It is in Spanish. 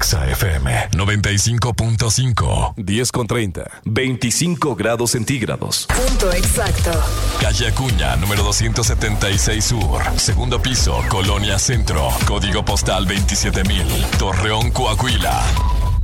Exa FM 95.5. 10:30. 25 grados centígrados. Punto exacto. Calle Acuña, número 276 Sur. Segundo piso, Colonia Centro. Código postal 27,000. Torreón, Coahuila.